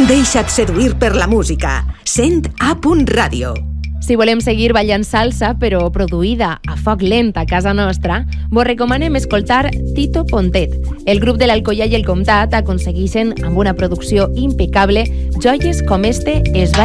Deixa't seduir per la música. Sent A.Radio. Si volem seguir ballant salsa, però produïda a foc lent a casa nostra, vos recomanem escoltar Tito Pontet. El grup de l'Alcoià i el Comtat aconsegueixen, amb una producció impecable, joies com este Es va